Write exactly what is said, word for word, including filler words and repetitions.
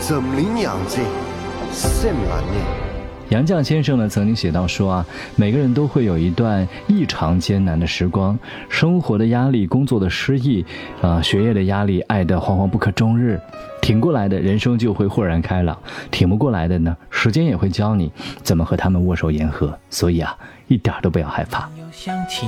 人领养者甚难也。 杨绛先生呢曾经写到说啊，每个人都会有一段异常艰难的时光，生活的压力，工作的失意，呃，学业的压力，爱的惶惶不可终日。挺过来的人生就会豁然开朗，挺不过来的呢，时间也会教你怎么和他们握手言和。所以啊，一点都不要害怕。